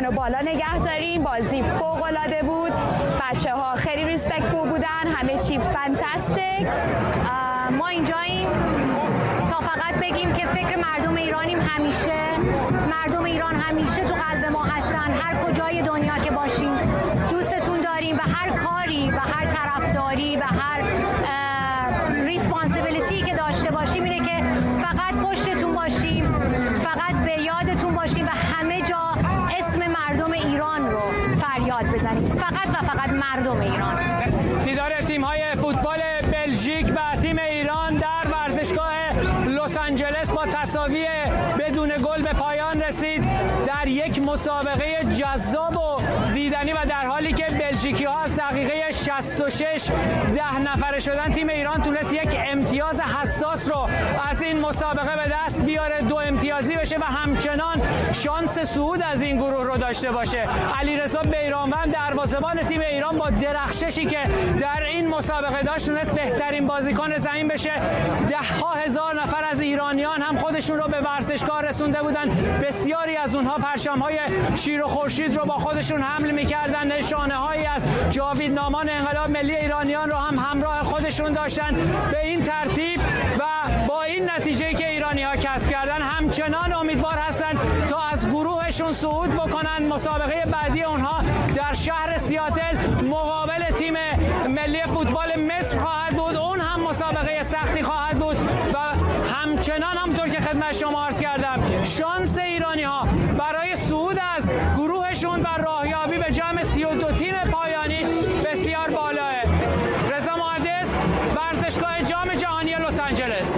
رو بالا نگه داریم. بازی فوق العاده بود، بچه‌ها خیلی ریسپکتفول بودن، همه چی فانتاستیک. ما اینجاییم تا فقط بگیم که فکر مردم ایرانیم. همیشه مردم ایران همیشه تو قلب ما هستن. هر کجای دنیا که باشیم دوستتون داریم و هر کاری و هر طرفداری و هر ریسپانسیبیلیتی که داشته باشیم اینه که فقط پشتتون باشیم، فقط به یادتون باشیم و همه جا اسم مردم ایران رو فریاد بزنیم. فقط و فقط مردم ایران. دیدار تیم‌های فوتبال بلژیک و تیم ایران در ورزشگاه لس آنجلس با تساوی بدون گل به پایان رسید در یک مسابقه جذاب و دیدنی و در حالی که بلژیکی‌ها از دقیقه 66 10 نفره شدن، تیم ایران تونست یک امتیاز حساس رو از این مسابقه به دست بیاره، 2 امتیازی بشه و همچنان شانس صعود از این گروه رو داشته باشه. علیرضا بیرانوند دروازه‌بان تیم ایران با درخششی که در این مسابقه داشت تونست بهترین بازیکن زمین بشه. ده‌ها هزار نفر از ایرانیان هم خودشون رو به ورزشگاه رسونده بودن. بسیاری از اونها پرچم‌های شیر و خورشید رو با خودشون حمل می‌کردن. نشانه‌هایی از جاویدنامان انقلاب ملی ایرانیان رو هم همراه خودشون داشتن. به این ترتیب و با این نتیجه‌ای که ایرانی‌ها کسب کردن همچنان امیدوار هستن تا از گروهشون صعود بکنن. مسابقه بعدی اونها در شهر سیاتل مقابل تیم ملی فوتبال مصر خواهد بود. اون هم مسابقه سختی خواهد بود و همچنان همونطور که خدمت شما عرض کردم شانس ایرانی‌ها برای صعود از گروهشون و راهیابی به جام 32 تیم پایانی بسیار بالاه. رضا مهندس، ورزشگاه جام جهانی لس آنجلس.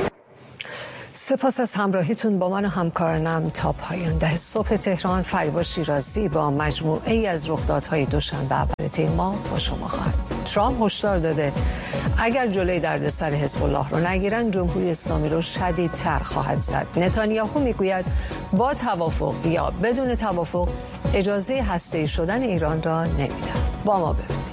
سپاس از همراهیتون با من و همکارانم. تا پایان 10 صبح تهران، فریبا شیرازی با مجموعه ای از رخدادهای دوشنبه اول تیم ما با شما خواهد. ترامپ هشدار داده اگر جلوی دردسر حزب الله رو نگیرن جمهوری اسلامی رو شدیدتر خواهد زد. نتانیاهو میگوید با توافق یا بدون توافق اجازه هسته‌ای شدن ایران را نمیدن. با ما ببینید.